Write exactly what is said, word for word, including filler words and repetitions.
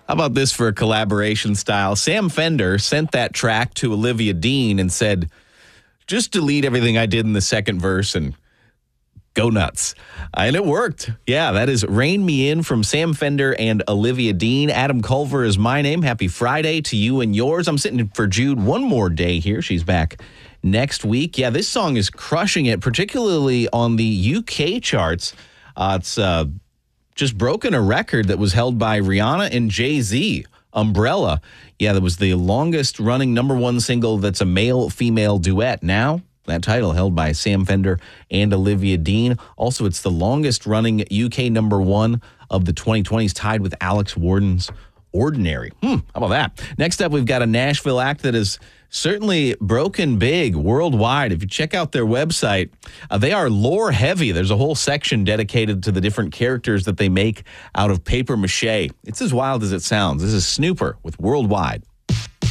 How about this for a collaboration style? Sam Fender sent that track to Olivia Dean and said, just delete everything I did in the second verse and go nuts. And it worked. Yeah, that is Rain Me In from Sam Fender and Olivia Dean. Adam Culver is my name. Happy Friday to you and yours. I'm sitting in for Jude one more day here. She's back next week. Yeah, this song is crushing it, particularly on the U K charts. Uh, it's uh, just broken a record that was held by Rihanna and Jay-Z. Umbrella. Yeah, that was the longest running number one single that's a male-female duet. Now, that title held by Sam Fender and Olivia Dean. Also, it's the longest running U K number one of the twenty twenties, tied with Alex Warden's Ordinary. Hmm, how about that? Next up, we've got a Nashville act that is certainly broken big worldwide. If you check out their website, uh, they are lore heavy. There's a whole section dedicated to the different characters that they make out of paper mache. It's as wild as it sounds. This is Snooper with Worldwide.